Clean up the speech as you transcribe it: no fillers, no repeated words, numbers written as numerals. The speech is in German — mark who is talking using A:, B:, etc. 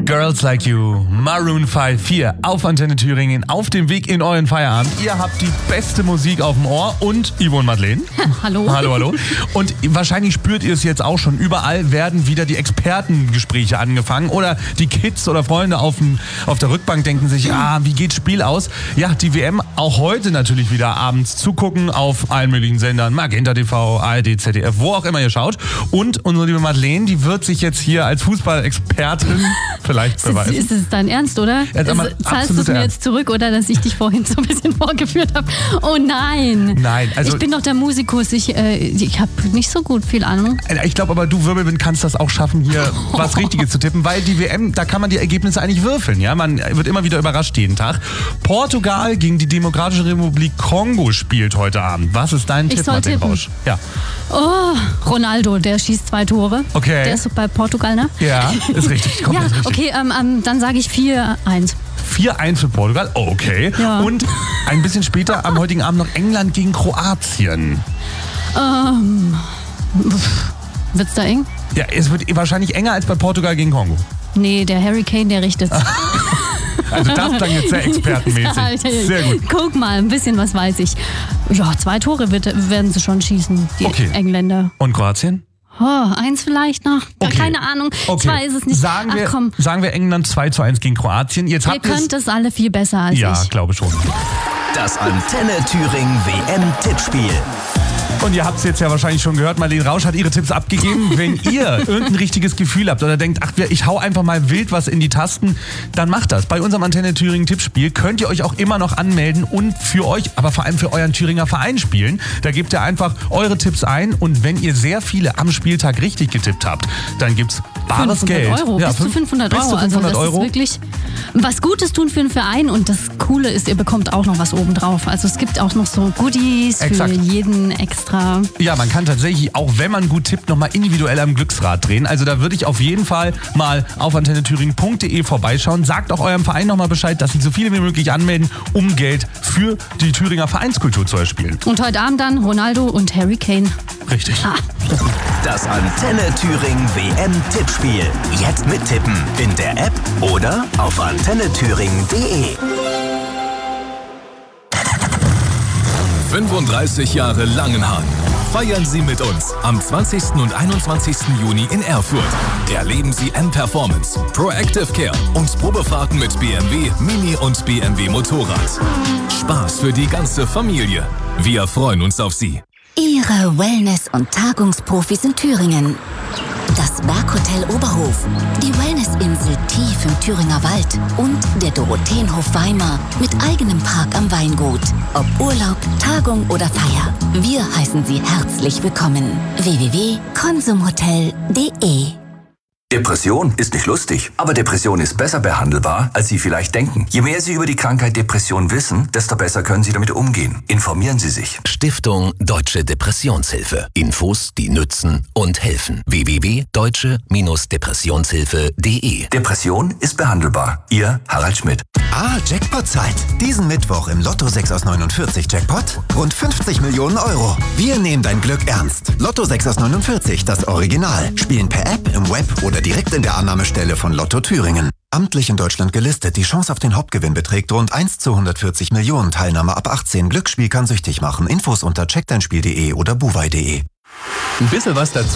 A: Girls Like You, Maroon 5 hier auf Antenne Thüringen, auf dem Weg in euren Feierabend. Ihr habt die beste Musik auf dem Ohr und Yvonne Madeleine.
B: Hallo.
A: Hallo. Und wahrscheinlich spürt ihr es jetzt auch schon. Überall werden wieder die Expertengespräche angefangen oder die Kids oder Freunde auf der Rückbank denken sich, wie geht Spiel aus? Ja, die WM auch heute natürlich wieder abends zugucken auf allen möglichen Sendern, Magenta TV, ARD, ZDF, wo auch immer ihr schaut. Und unsere liebe Madeleine, die wird sich jetzt hier als Fußballexpertin vielleicht beweisen.
B: Ist es dein Ernst, oder? Zahlst du es mir jetzt zurück, oder dass ich dich vorhin so ein bisschen vorgeführt habe? Oh nein.
A: Nein, also
B: ich bin doch der Musikus. Ich habe nicht so gut viel Ahnung.
A: Ich glaube aber, du Wirbelwind kannst das auch schaffen, hier was Richtiges zu tippen, weil die WM, da kann man die Ergebnisse eigentlich würfeln. Ja? Man wird immer wieder überrascht jeden Tag. Portugal gegen die Demokratische Republik Kongo spielt heute Abend. Was ist dein Tipp, Martin Rausch? Ja.
B: Oh, Ronaldo, der schießt 2 Tore.
A: Okay.
B: Der ist bei Portugal, ne?
A: Ja, ist richtig.
B: Ja, richtig. Okay, dann sage ich 4-1.
A: 4-1 für Portugal, okay.
B: Ja.
A: Und ein bisschen später am heutigen Abend noch England gegen Kroatien.
B: Wird's da eng?
A: Ja, es wird wahrscheinlich enger als bei Portugal gegen Kongo.
B: Nee, der Harry Kane, der richtet's.
A: Also das klang jetzt sehr expertenmäßig. Sehr gut.
B: Guck mal, ein bisschen was weiß ich. Ja, 2 Tore werden sie schon schießen, die Engländer.
A: Und Kroatien?
B: 1 vielleicht noch.
A: Okay.
B: Keine Ahnung.
A: Okay.
B: 2 ist es nicht.
A: Sagen wir England 2-1 gegen Kroatien. Jetzt
B: ihr könnt es alle viel besser als ich.
A: Ja, glaube schon.
C: Das Antenne Thüringen WM-Tippspiel.
A: Und ihr habt es jetzt ja wahrscheinlich schon gehört, Marlene Rausch hat ihre Tipps abgegeben. Wenn ihr irgendein richtiges Gefühl habt oder denkt, ich hau einfach mal wild was in die Tasten, dann macht das. Bei unserem Antenne Thüringen Tippspiel könnt ihr euch auch immer noch anmelden und für euch, aber vor allem für euren Thüringer Verein spielen. Da gebt ihr einfach eure Tipps ein und wenn ihr sehr viele am Spieltag richtig getippt habt, dann gibt's bares Geld.
B: Euro. Ja, bis zu 500 Euro. Also das ist wirklich was Gutes tun für einen Verein und das Coole ist, ihr bekommt auch noch was obendrauf. Also es gibt auch noch so Goodies für jeden extra.
A: Ja, man kann tatsächlich, auch wenn man gut tippt, nochmal individuell am Glücksrad drehen. Also da würde ich auf jeden Fall mal auf antennethüringen.de vorbeischauen. Sagt auch eurem Verein nochmal Bescheid, dass sich so viele wie möglich anmelden, um Geld für die Thüringer Vereinskultur zu erspielen.
B: Und heute Abend dann Ronaldo und Harry Kane.
A: Richtig.
C: Das Antenne Thüringen WM-Tippspiel. Jetzt mittippen in der App oder auf antennethüringen.de.
D: 35 Jahre Langenhagen. Feiern Sie mit uns am 20. und 21. Juni in Erfurt. Erleben Sie M-Performance, Proactive Care und Probefahrten mit BMW, Mini und BMW Motorrad. Spaß für die ganze Familie. Wir freuen uns auf Sie.
E: Ihre Wellness- und Tagungsprofis in Thüringen. Das Berghotel Oberhof, die Wellnessinsel tief im Thüringer Wald und der Dorotheenhof Weimar mit eigenem Park am Weingut. Ob Urlaub, Tagung oder Feier, wir heißen Sie herzlich willkommen. www.konsumhotel.de.
C: Depression ist nicht lustig, aber Depression ist besser behandelbar, als Sie vielleicht denken. Je mehr Sie über die Krankheit Depression wissen, desto besser können Sie damit umgehen. Informieren Sie sich.
F: Stiftung Deutsche Depressionshilfe. Infos, die nützen und helfen. www.deutsche-depressionshilfe.de.
C: Depression ist behandelbar. Ihr Harald Schmidt.
G: Jackpot-Zeit. Diesen Mittwoch im Lotto 6 aus 49 Jackpot rund 50 Millionen Euro. Wir nehmen dein Glück ernst. Lotto 6 aus 49, das Original. Spielen per App, im Web oder direkt in der Annahmestelle von Lotto Thüringen. Amtlich in Deutschland gelistet. Die Chance auf den Hauptgewinn beträgt rund 1 zu 140 Millionen. Teilnahme ab 18. Glücksspiel kann süchtig machen. Infos unter checkdeinspiel.de oder buwei.de.
D: Ein bisschen was dazu.